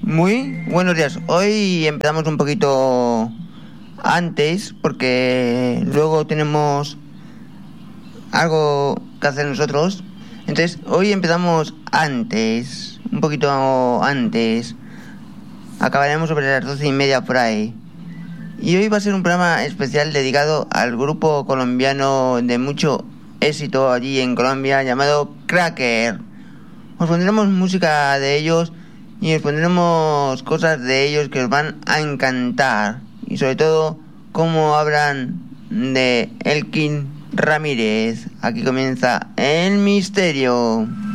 Muy buenos días. Hoy empezamos un poquito antes porque luego tenemos algo que hacer nosotros. Entonces hoy empezamos antes, un poquito antes. Acabaremos sobre las 12:30 por ahí. Y hoy va a ser un programa especial dedicado al grupo colombiano de mucho éxito allí en Colombia llamado Cracker. Os pondremos música de ellos y os pondremos cosas de ellos que os van a encantar. Y sobre todo, cómo hablan de Elkin Ramírez. Aquí comienza El Misterio.